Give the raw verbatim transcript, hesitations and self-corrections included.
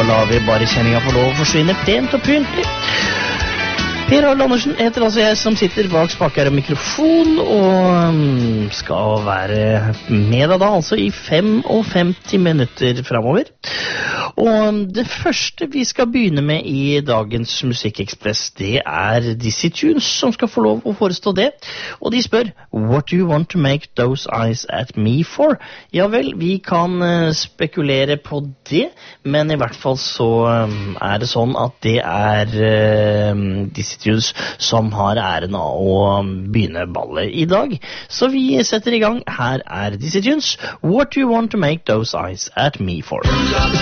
lar vi bare kjenninga få lov å forsvinne pent og pyntelig. Per Harald Andersen heter altså jeg, som sitter bak spaker og mikrofon, og skal være med deg da, altså i femogfemti minutter fremover. Og det første vi skal begynne med i dagens Musikkekspress, det er Dizzy Tunes som skal få lov å forestå det. Og de spør, what do you want to make those eyes at me for? Ja vel, vi kan uh, spekulere på det, men i hvert fall så um, er det sånn at det er uh, Dizzy Tunes som har æren av å begynne ballet i dag. Så vi setter i gang. Her er Dizzy Tunes, what do you want to make those eyes at me for?